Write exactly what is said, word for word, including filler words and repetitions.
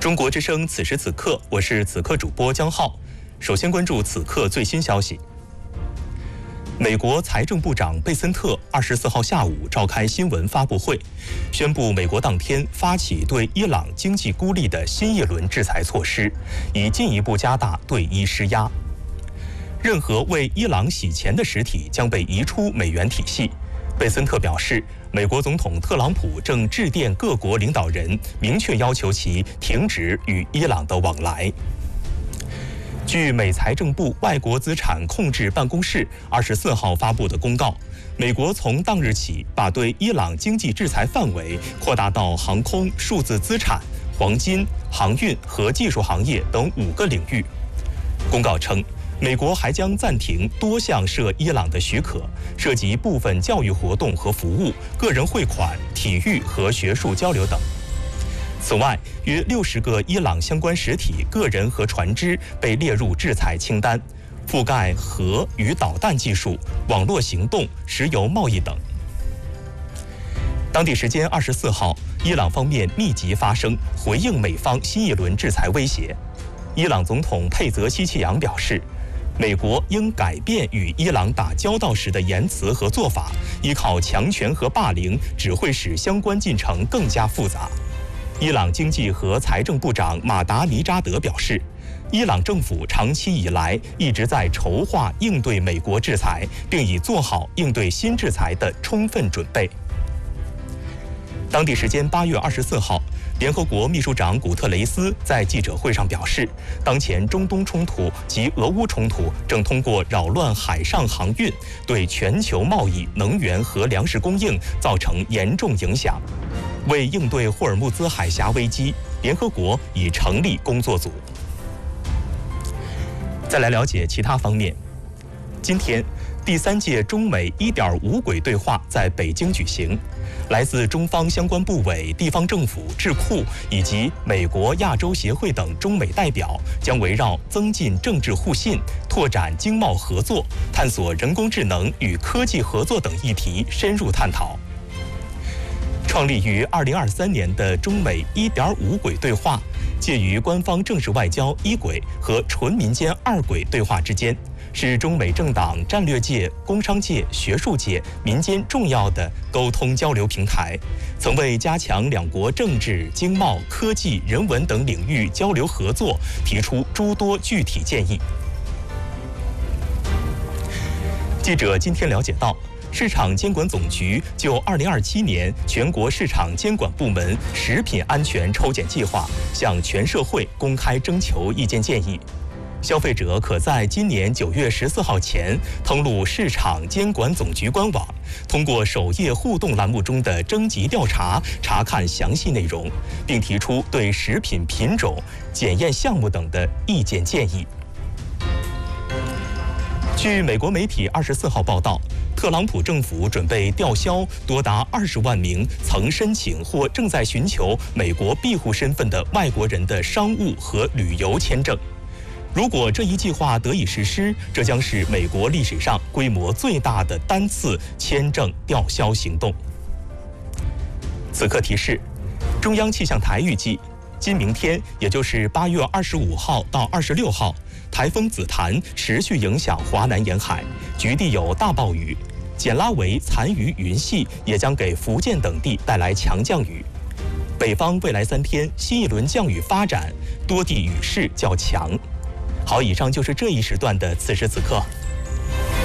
中国之声此时此刻，我是此刻主播江浩。首先关注此刻最新消息。美国财政部长贝森特二十四号下午召开新闻发布会，宣布美国当天发起对伊朗经济孤立的新一轮制裁措施，以进一步加大对伊施压。任何为伊朗洗钱的实体将被移出美元体系。贝森特表示，美国总统特朗普正致电各国领导人，明确要求其停止与伊朗的往来。据美财政部外国资产控制办公室二十四号发布的公告，美国从当日起把对伊朗经济制裁范围扩大到航空、数字资产、黄金、航运和技术行业等五个领域。公告称，美国还将暂停多项涉伊朗的许可，涉及部分教育活动和服务、个人汇款、体育和学术交流等。此外，约六十个伊朗相关实体、个人和船只被列入制裁清单，覆盖核与导弹技术、网络行动、石油贸易等。当地时间二十四号，伊朗方面密集发声，回应美方新一轮制裁威胁。伊朗总统佩泽希奇扬表示，美国应改变与伊朗打交道时的言辞和做法，依靠强权和霸凌只会使相关进程更加复杂。伊朗经济和财政部长马达尼扎德表示，伊朗政府长期以来一直在筹划应对美国制裁，并已做好应对新制裁的充分准备。当地时间八月二十四号，联合国秘书长古特雷斯在记者会上表示，当前中东冲突及俄乌冲突正通过扰乱海上航运，对全球贸易、能源和粮食供应造成严重影响。为应对霍尔木兹海峡危机，联合国已成立工作组。再来了解其他方面。今天，第三届中美一点五轨对话在北京举行，来自中方相关部委、地方政府、智库以及美国亚洲协会等中美代表将围绕增进政治互信、拓展经贸合作、探索人工智能与科技合作等议题深入探讨。创立于二零二三年的中美一点五轨对话，介于官方政治外交一轨和纯民间二轨对话之间，是中美政党、战略界、工商界、学术界、民间重要的沟通交流平台，曾为加强两国政治、经贸、科技、人文等领域交流合作提出诸多具体建议。记者今天了解到，市场监管总局就二零二七年全国市场监管部门食品安全抽检计划向全社会公开征求意见建议。消费者可在今年九月十四号前登录市场监管总局官网，通过首页互动栏目中的征集调查查看详细内容，并提出对食品品种、检验项目等的意见建议。据美国媒体二十四号报道，特朗普政府准备吊销多达二十万名曾申请或正在寻求美国庇护身份的外国人的商务和旅游签证。如果这一计划得以实施，这将是美国历史上规模最大的单次签证吊销行动。此刻提示，中央气象台预计，今明天，也就是八月二十五号到二十六号，台风紫檀持续影响华南沿海，局地有大暴雨。简拉维残余云系也将给福建等地带来强降雨。北方未来三天新一轮降雨发展，多地雨势较强。好，以上就是这一时段的此时此刻。